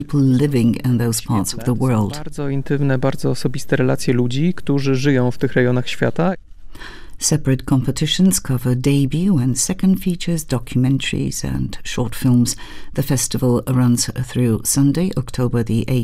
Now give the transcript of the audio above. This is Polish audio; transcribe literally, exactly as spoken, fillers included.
people living in those parts of the world. Bardzo intymne, bardzo osobiste relacje ludzi, którzy żyją w tych rejonach świata. Separate competitions cover debut and second features, documentaries and short films. The festival runs through Sunday, October the eighth.